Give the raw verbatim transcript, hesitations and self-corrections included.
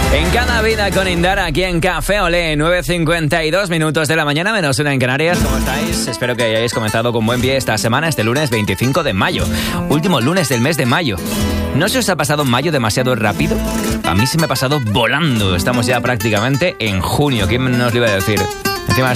En Cada Vida con Indara, aquí en Café Olé, nueve cincuenta y dos minutos de la mañana, menos una en Canarias. ¿Cómo estáis? Espero que hayáis comenzado con buen pie esta semana, este lunes veinticinco de mayo. Último lunes del mes de mayo. ¿No se os ha pasado mayo demasiado rápido? A mí se me ha pasado volando. Estamos ya prácticamente en junio. ¿Quién nos lo iba a decir? Encima